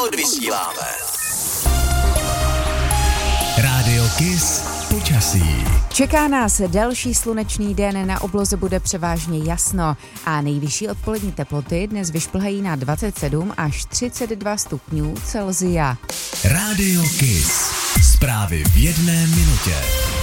odvysíláme. Rádio Kiss počasí. Čeká nás další slunečný den, na obloze bude převážně jasno a nejvyšší odpolední teploty dnes vyšplhají na 27 až 32 stupňů Celsia. Rádio Kiss. Zprávy v jedné minutě.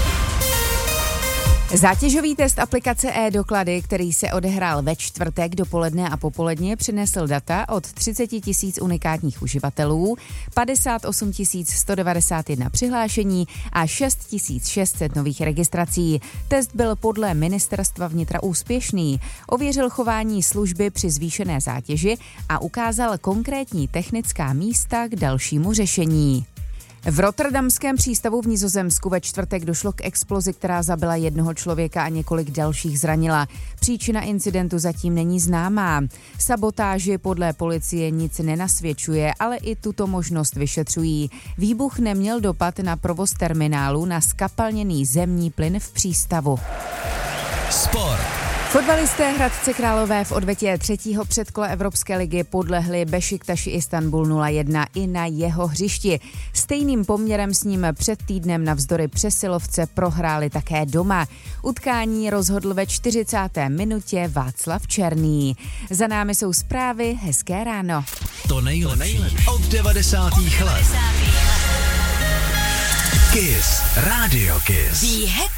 Zátěžový test aplikace e-doklady, který se odehrál ve čtvrtek dopoledne a popoledně, přinesl data od 30 000 unikátních uživatelů, 58 191 přihlášení a 6 600 nových registrací. Test byl podle ministerstva vnitra úspěšný, ověřil chování služby při zvýšené zátěži a ukázal konkrétní technická místa k dalšímu řešení. V rotterdamském přístavu v Nizozemsku ve čtvrtek došlo k explozi, která zabila jednoho člověka a několik dalších zranila. Příčina incidentu zatím není známá. Sabotáži podle policie nic nenasvědčuje, ale i tuto možnost vyšetřují. Výbuch neměl dopad na provoz terminálu na zkapalněný zemní plyn v přístavu. Sport. Fotbalisté Hradce Králové v odvetě třetího předkola Evropské ligy podlehli Bešiktaši Istanbul 0-1 i na jeho hřišti. Stejným poměrem s ním před týdnem navzdory přesilovce prohráli také doma. Utkání rozhodl ve 40. minutě Václav Černý. Za námi jsou zprávy, hezké ráno. To nejlepší od 90. let. Kiss, Rádio Kiss.